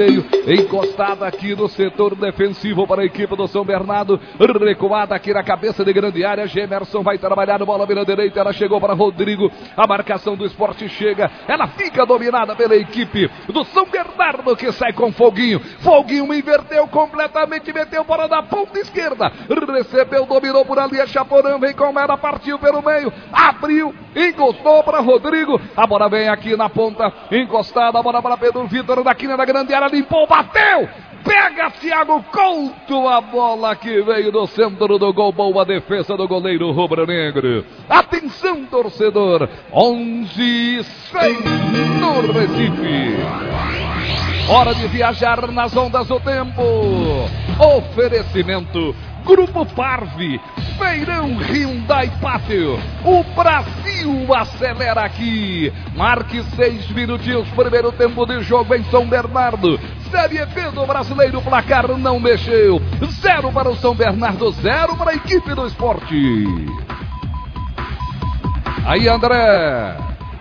Encostada aqui no setor defensivo para a equipe do São Bernardo, recuada aqui na cabeça de grande área. Gemerson vai trabalhar no bola pela direita, ela chegou para Rodrigo, a marcação do Sport chega, ela fica dominada pela equipe do São Bernardo, que sai com Foguinho. Foguinho inverteu completamente, meteu bola na ponta esquerda, recebeu, dominou por ali, a Chaporã vem com ela, partiu pelo meio, abriu, encostou para Rodrigo, a bola vem aqui na ponta, encostada, a bola para Pedro Vitor, daqui na grande área, limpou, bateu, pega Thiago Couto, a bola que veio do centro do gol, boa defesa do goleiro rubro-negro. Atenção, torcedor, 11-6 no Recife. Hora de viajar nas ondas do tempo. Oferecimento Grupo Parve, Feirão Hyundai Pátio. O Brasil acelera aqui. Marque 6 minutinhos, primeiro tempo de jogo em São Bernardo. Série B do Brasileiro, o placar não mexeu. 0 para o São Bernardo, 0 para a equipe do esporte. Aí, André.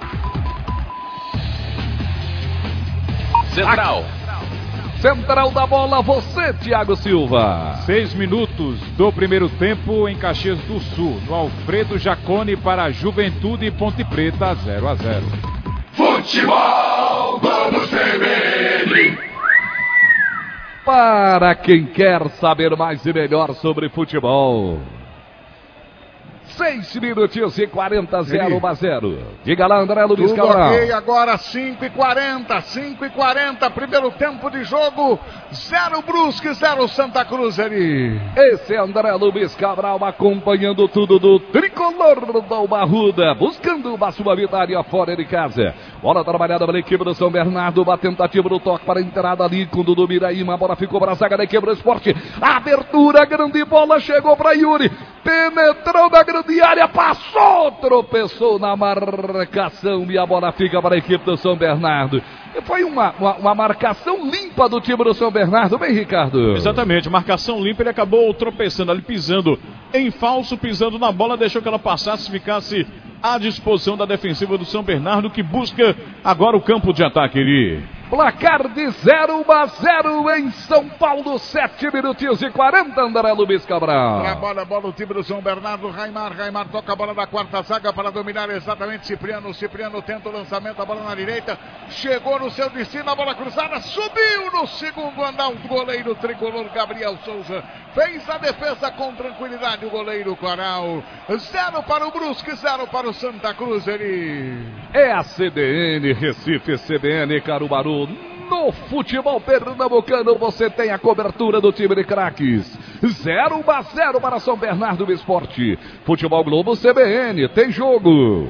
Central da bola, você, Thiago Silva. 6 minutos do primeiro tempo em Caxias do Sul. No Alfredo Jacone para Juventude e Ponte Preta, 0-0. Futebol, vamos CBN. Para quem quer saber mais e melhor sobre futebol. 6 minutinhos e 40, 0-0. Diga lá, André Luiz Cabral. Ok, agora 5h40, primeiro tempo de jogo, 0 Brusque, 0 Santa Cruz ali. Esse é André Luiz Cabral acompanhando tudo do tricolor do Barruda, buscando uma sua vitória fora de casa. Bola trabalhada pela equipe do São Bernardo, uma tentativa do toque para a entrada ali com o Dudu Miraíma, a bola ficou para a zaga da equipe do esporte, abertura, grande bola, chegou para Yuri, penetrou na grande área, passou, tropeçou na marcação e a bola fica para a equipe do São Bernardo. Foi uma marcação limpa do time do São Bernardo, bem, Ricardo? Exatamente, marcação limpa, ele acabou tropeçando ali, pisando em falso, pisando na bola, deixou que ela passasse, ficasse à disposição da defensiva do São Bernardo, que busca agora o campo de ataque ali. Placar de 0-0 em São Paulo, 7 minutinhos e 40, André Luiz Cabral. Trabalha a bola o time do São Bernardo, Raimar toca a bola da quarta zaga para dominar exatamente Cipriano tenta o lançamento, a bola na direita, chegou no seu destino, a bola cruzada, subiu no segundo andar, o goleiro tricolor Gabriel Souza, fez a defesa com tranquilidade, o goleiro Coral. 0 para o Brusque, 0 para o Santa Cruz ali. É a CBN, Recife, CBN Caruaru. No futebol pernambucano você tem a cobertura do time de craques. 0-0 para São Bernardo do Esporte. Futebol Globo CBN, tem jogo.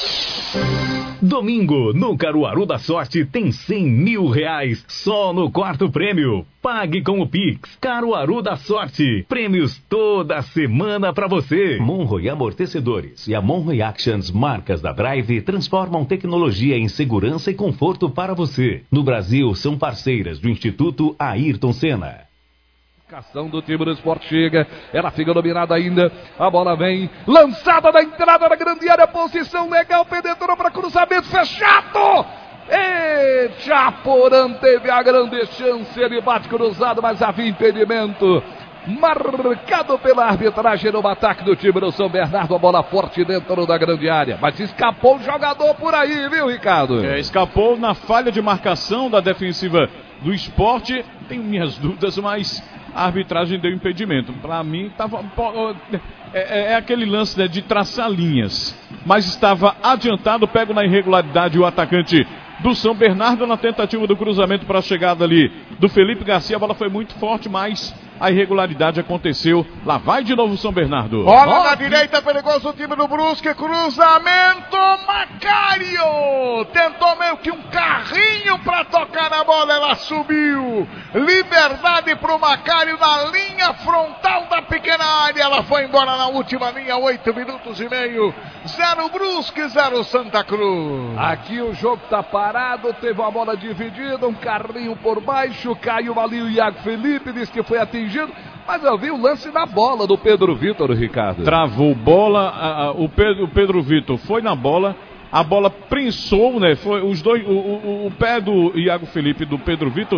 Domingo, no Caruaru da Sorte, tem 100 mil reais só no quarto prêmio. Pague com o Pix. Caruaru da Sorte. Prêmios toda semana pra você. Monroe Amortecedores e a Monroe Actions, marcas da Drive, transformam tecnologia em segurança e conforto para você. No Brasil, são parceiras do Instituto Ayrton Senna. Marcação do time do esporte chega, ela fica dominada ainda, a bola vem, lançada na entrada da grande área, posição legal, penetrou para cruzamento fechado, e Chaporã teve a grande chance, ele bate cruzado, mas havia impedimento, marcado pela arbitragem no ataque do time do São Bernardo, a bola forte dentro da grande área, mas escapou o jogador por aí, viu, Ricardo? Escapou na falha de marcação da defensiva do esporte, tenho minhas dúvidas, mas a arbitragem deu impedimento. Para mim, é aquele lance, né, de traçar linhas, mas estava adiantado, pego na irregularidade o atacante do São Bernardo na tentativa do cruzamento para a chegada ali do Felipe Garcia, a bola foi muito forte, mas a irregularidade aconteceu. Lá vai de novo o São Bernardo. Bola na direita, perigoso o time do Brusque, cruzamento, Macário tentou meio que um carrinho para tocar na bola, ela subiu, liberdade pro Macário na linha frontal da pequena área, ela foi embora na última linha, 8 minutos e meio, 0 Brusque, 0 Santa Cruz. Aqui o jogo tá parado, teve uma bola dividida, um carrinho por baixo, caiu ali o Iago Felipe, disse que foi atingido, mas eu vi o lance na bola do Pedro Vitor, Ricardo. Travou bola, o Pedro Vitor foi na bola, a bola prensou, né? Foi os dois, o pé do Iago Felipe e do Pedro Vitor